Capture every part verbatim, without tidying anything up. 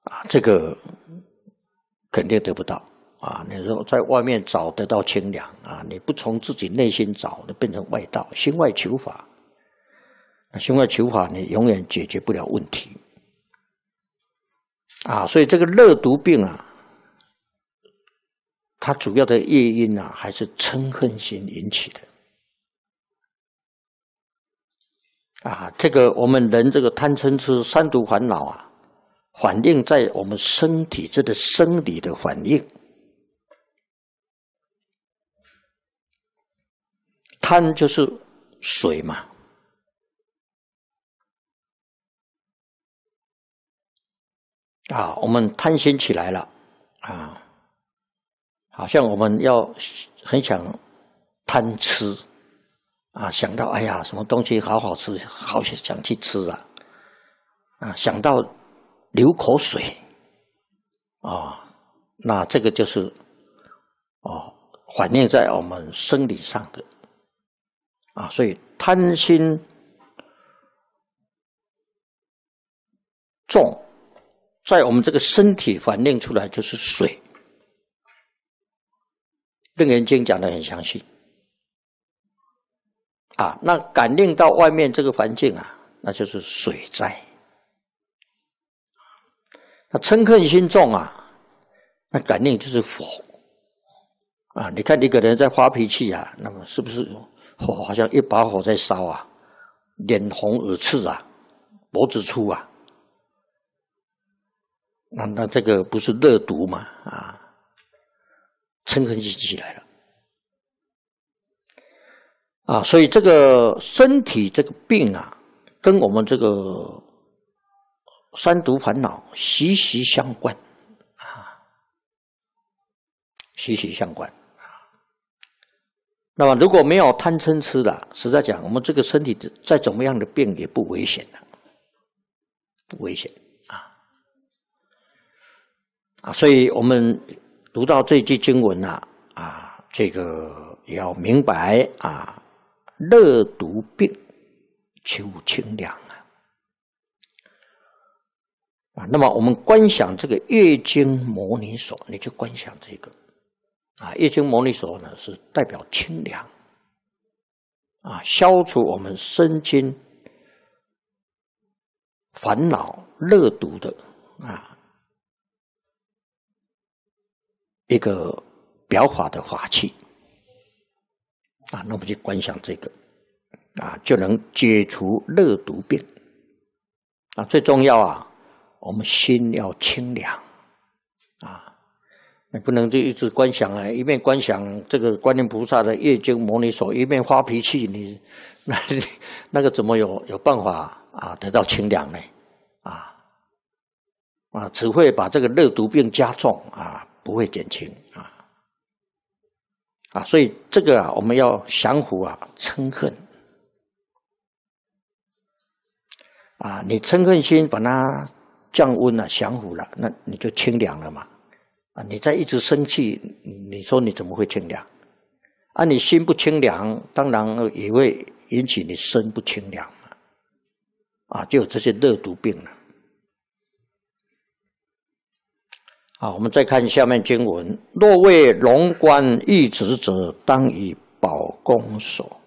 啊，这个肯定得不到啊。你说在外面找得到清凉啊，你不从自己内心找，就变成外道，心外求法。那心外求法，你永远解决不了问题啊。所以这个热毒病啊，它主要的业因啊，还是嗔恨心引起的。啊，这个我们人这个贪嗔痴三毒烦恼啊，反映在我们身体这个生理的反应。贪就是水嘛，啊，我们贪心起来了啊，好像我们要很想贪吃。啊，想到哎呀，什么东西好好吃，好想去吃啊！啊，想到流口水，啊，那这个就是哦，反映在我们生理上的啊，所以贪心重，在我们这个身体反映出来就是水。《楞严经》讲得很详细。啊，那感应到外面这个环境啊，那就是水灾。那嗔恨心重啊，那感应就是火。啊，你看一个人在发脾气啊，那么是不是火好像一把火在烧啊，脸红耳赤啊，脖子粗啊？那那这个不是热毒嘛？啊，嗔恨心起来了。啊，所以这个身体这个病啊，跟我们这个三毒烦恼息息相关啊，息息相关啊。那么如果没有贪嗔痴的，实在讲，我们这个身体再怎么样的病也不危险的，不危险啊啊！所以我们读到这句经文啊，啊，这个也要明白啊。热毒病，求清凉啊！啊，那么我们观想这个月经摩尼所，你就观想这个啊，月经摩尼所呢是代表清凉啊，消除我们身心烦恼热毒的啊一个表法的法器。啊，那我们就观想这个，啊，就能解除热毒病。啊，最重要啊，我们心要清凉，啊，你不能就一直观想啊，一面观想这个观音菩萨的月经摩尼所，一面发脾气，你那那个怎么有有办法啊得到清凉呢？啊啊，只会把这个热毒病加重啊，不会减轻啊。啊，所以这个啊，我们要降伏啊嗔恨啊，你嗔恨心把它降温了、降伏了，那你就清凉了嘛。啊，你再一直生气，你说你怎么会清凉？啊，你心不清凉，当然也会引起你身不清凉嘛。啊，就有这些热毒病了。好，我们再看下面经文：若为龙冠玉质者，当以宝弓手。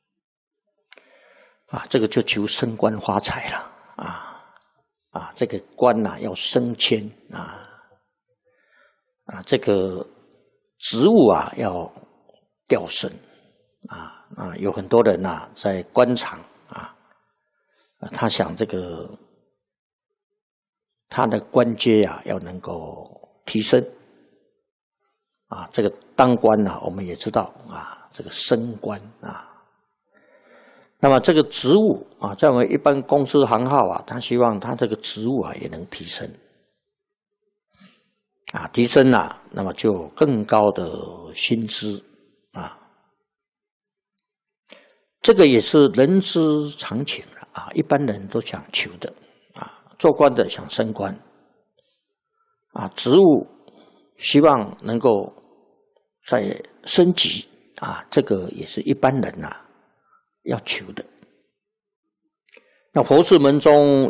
啊，这个就求升官发财了啊啊，这个官呐、啊、要升迁啊啊，这个职务啊要调升啊啊，有很多人呐、啊、在官场啊，他想这个他的官阶啊要能够提升啊，这个当官啊，我们也知道啊，这个升官啊。那么这个职务啊，在我们一般公司行号啊，他希望他这个职务啊也能提升啊，提升啊，那么就更高的薪资啊，这个也是人之常情了啊，一般人都想求的啊，做官的想升官啊，职务希望能够再升级啊，这个也是一般人啊要求的。那佛事门中